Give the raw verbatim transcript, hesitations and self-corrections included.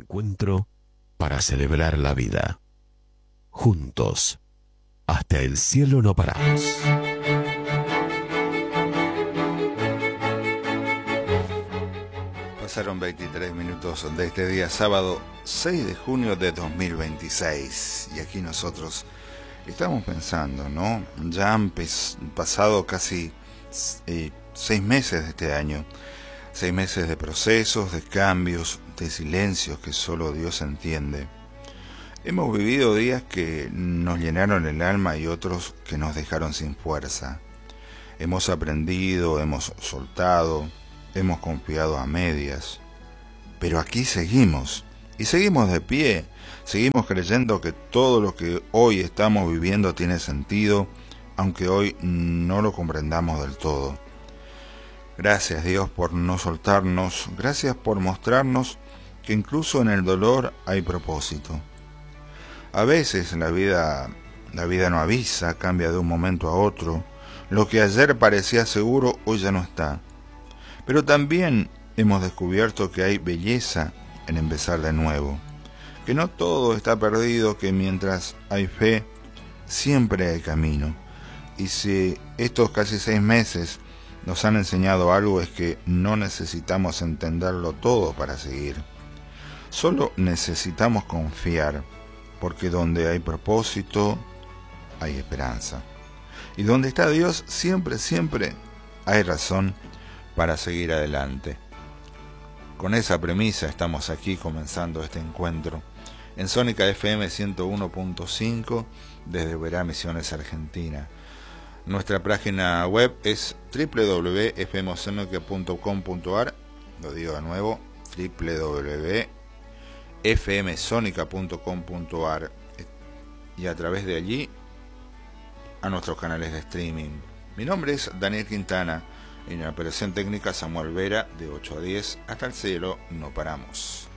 encuentro para celebrar la vida. Juntos, hasta el cielo no paramos. Pasaron veintitrés minutos de este día sábado seis de junio de dos mil veintiséis y aquí nosotros estamos pensando, ¿no? Ya han pasado casi eh, seis meses de este año, seis meses de procesos, de cambios, de silencios que solo Dios entiende. Hemos vivido días que nos llenaron el alma y otros que nos dejaron sin fuerza. Hemos aprendido, hemos soltado, hemos confiado a medias, pero aquí seguimos, y seguimos de pie, seguimos creyendo que todo lo que hoy estamos viviendo tiene sentido, aunque hoy no lo comprendamos del todo. Gracias Dios por no soltarnos, gracias por mostrarnos que incluso en el dolor hay propósito. A veces la vida, la vida no avisa, cambia de un momento a otro, lo que ayer parecía seguro hoy ya no está. Pero también hemos descubierto que hay belleza en empezar de nuevo, que no todo está perdido, que mientras hay fe, siempre hay camino. Y si estos casi seis meses nos han enseñado algo es que no necesitamos entenderlo todo para seguir. Solo necesitamos confiar, porque donde hay propósito, hay esperanza. Y donde está Dios, siempre, siempre hay razón para seguir adelante. Con esa premisa estamos aquí comenzando este encuentro en Sónica F M ciento uno punto cinco desde Verá Misiones, Argentina. Nuestra página web es doble u doble u doble u punto f m sonica punto com punto a r, lo digo de nuevo, doble u doble u doble u punto f m sonica punto com punto a r, y a través de allí a nuestros canales de streaming. Mi nombre es Daniel Quintana. En la operación técnica Samuel Vera, de ocho a diez, hasta el cielo no paramos.